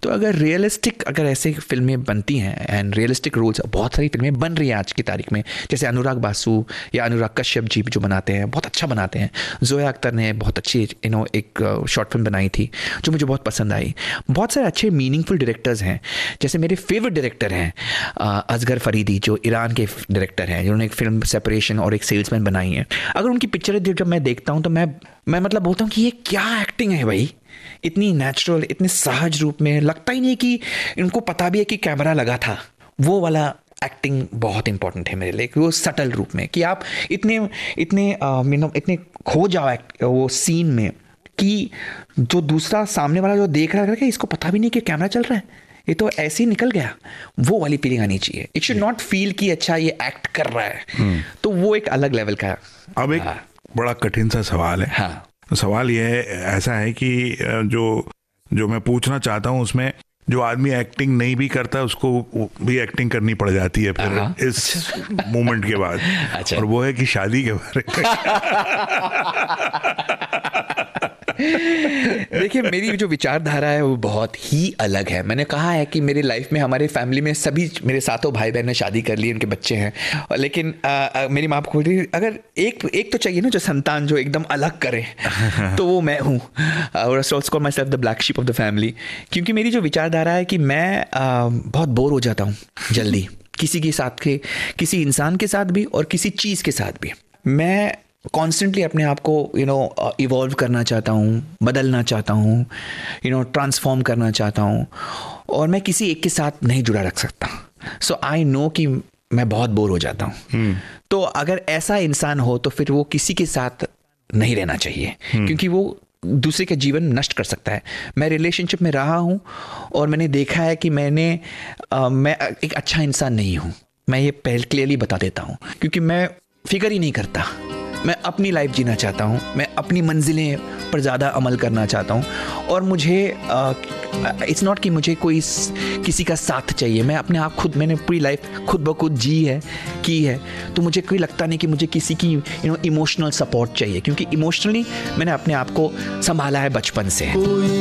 तो अगर ऐसे फिल्में बनती हैं एंड रियलिस्टिक रोल्स, बहुत सारी फिल्में बन रही हैं आज की तारीख में, जैसे अनुराग बासु या अनुराग कश्यप जी जो बनाते हैं, बहुत अच्छा बनाते हैं। जोया अख्तर ने बहुत अच्छी एक शॉर्ट फिल्म बनाई थी जो मुझे बहुत पसंद आई। बहुत सारे अच्छे मीनिंगफुल डायरेक्टर्स हैं, जैसे मेरे फेवरेट डायरेक्टर हैं असगर फरीदी, जो ईरान के डायरेक्टर हैं, जिन्होंने एक फिल्म सेपरेशन और एक सेल्समैन बनाई है। अगर उनकी पिक्चरें जब मैं देखता हूँ तो मैं मतलब बोलता हूँ कि ये क्या एक्टिंग है भाई, इतनी नेचुरल, इतने सहज रूप में, लगता ही नहीं कि इनको पता भी है कि कैमरा लगा था। वो वाला एक्टिंग बहुत इंपॉर्टेंट है मेरे लिए, वो सटल रूप में कि आप इतने खो जाओ वो सीन में कि जो दूसरा सामने वाला जो देख रहा है इसको पता भी नहीं कि कैमरा चल रहा है, ये तो ऐसे ही निकल गया। वो वाली फीलिंग आनी चाहिए। इट शुड नॉट फील कि अच्छा ये एक्ट कर रहा है। तो वो एक अलग लेवल का है। अब एक बड़ा कठिन सा सवाल है। हाँ, सवाल ये है, ऐसा है कि जो मैं पूछना चाहता हूँ उसमें जो आदमी एक्टिंग नहीं भी करता उसको भी एक्टिंग करनी पड़ जाती है फिर इस मोमेंट के बाद। अच्छा। और वो है कि शादी के बारे में। देखिए, मेरी जो विचारधारा है वो बहुत ही अलग है। मैंने कहा है कि मेरी लाइफ में, हमारे फैमिली में सभी मेरे सातों भाई बहन ने शादी कर ली, उनके बच्चे हैं, लेकिन मेरी माँ बोल रही अगर एक तो चाहिए ना जो संतान जो एकदम अलग करे तो वो मैं हूँ। और also call my self the black sheep of the family, क्योंकि मेरी जो विचारधारा है कि मैं बहुत बोर हो जाता हूँ जल्दी, किसी के साथ के, किसी इंसान के साथ भी और किसी चीज़ के साथ भी। मैं कॉन्स्टेंटली अपने आप को इवॉल्व करना चाहता हूँ, बदलना चाहता हूँ, ट्रांसफॉर्म करना चाहता हूँ, और मैं किसी एक के साथ नहीं जुड़ा रख सकता। सो आई नो कि मैं बहुत बोर हो जाता हूँ। तो अगर ऐसा इंसान हो तो फिर वो किसी के साथ नहीं रहना चाहिए, क्योंकि वो दूसरे का जीवन नष्ट कर सकता है। मैं रिलेशनशिप में रहा हूँ और मैंने देखा है कि मैं एक अच्छा इंसान नहीं हूँ। मैं ये पहले क्लियरली बता देता हूँ, क्योंकि मैं फिक्र ही नहीं करता। मैं अपनी लाइफ जीना चाहता हूँ, मैं अपनी मंजिलें पर ज़्यादा अमल करना चाहता हूँ, और मुझे इट्स नॉट कि मुझे किसी का साथ चाहिए। मैं अपने आप खुद, मैंने पूरी लाइफ खुद ब खुद की है, तो मुझे कोई लगता नहीं कि मुझे किसी की इमोशनल सपोर्ट चाहिए, क्योंकि इमोशनली मैंने अपने आप को संभाला है बचपन से।